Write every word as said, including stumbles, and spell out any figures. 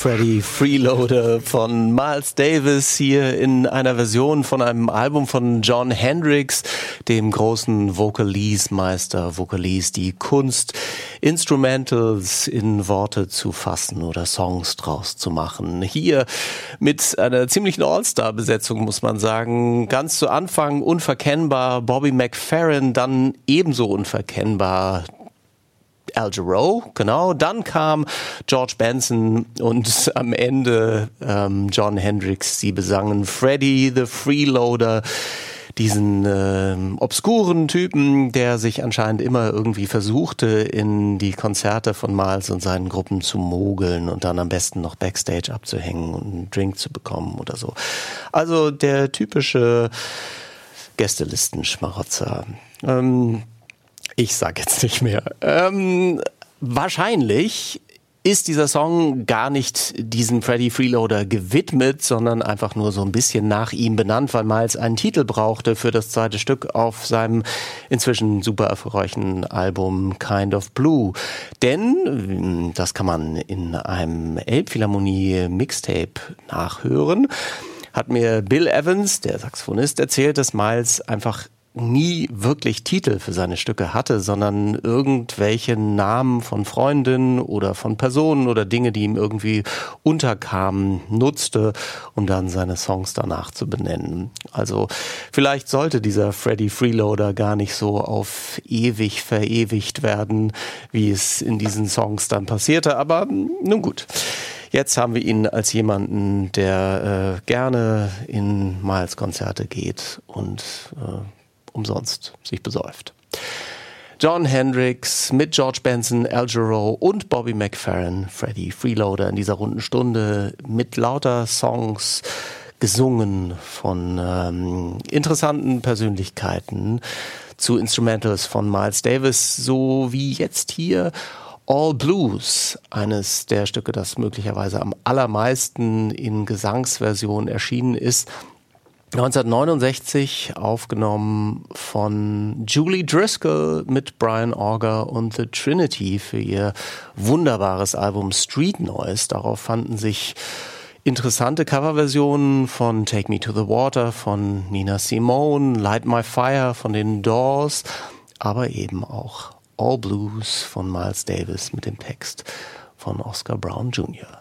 Freddie Freeloader von Miles Davis hier in einer Version von einem Album von Jon Hendricks, dem großen Vocalese-Meister, Vocalese, die Kunst, Instrumentals in Worte zu fassen oder Songs draus zu machen. Hier mit einer ziemlichen All-Star-Besetzung, muss man sagen. Ganz zu Anfang unverkennbar Bobby McFerrin, dann ebenso unverkennbar Al Jarreau, genau. Dann kam George Benson und am Ende ähm, Jon Hendricks. Sie besangen Freddie the Freeloader, diesen äh, obskuren Typen, der sich anscheinend immer irgendwie versuchte, in die Konzerte von Miles und seinen Gruppen zu mogeln und dann am besten noch Backstage abzuhängen und einen Drink zu bekommen oder so. Also der typische Gästelistenschmarotzer. Ähm, Ich sag jetzt nicht mehr. Ähm, wahrscheinlich ist dieser Song gar nicht diesem Freddie Freeloader gewidmet, sondern einfach nur so ein bisschen nach ihm benannt, weil Miles einen Titel brauchte für das zweite Stück auf seinem inzwischen super erfolgreichen Album Kind of Blue. Denn, das kann man in einem Elbphilharmonie-Mixtape nachhören, hat mir Bill Evans, der Saxophonist, erzählt, dass Miles einfach nie wirklich Titel für seine Stücke hatte, sondern irgendwelche Namen von Freundinnen oder von Personen oder Dinge, die ihm irgendwie unterkamen, nutzte, um dann seine Songs danach zu benennen. Also vielleicht sollte dieser Freddie Freeloader gar nicht so auf ewig verewigt werden, wie es in diesen Songs dann passierte, aber nun gut. Jetzt haben wir ihn als jemanden, der äh, gerne in Miles Konzerte geht und äh, umsonst sich besäuft. Jon Hendricks mit George Benson, Al Jarreau und Bobby McFerrin, Freddie Freeloader in dieser runden Stunde mit lauter Songs gesungen von ähm, interessanten Persönlichkeiten zu Instrumentals von Miles Davis, so wie jetzt hier All Blues, eines der Stücke, das möglicherweise am allermeisten in Gesangsversion erschienen ist. neunzehnhundertneunundsechzig aufgenommen von Julie Driscoll mit Brian Auger und The Trinity für ihr wunderbares Album Street Noise. Darauf fanden sich interessante Coverversionen von Take Me to the Water von Nina Simone, Light My Fire von den Doors, aber eben auch All Blues von Miles Davis mit dem Text von Oscar Brown Junior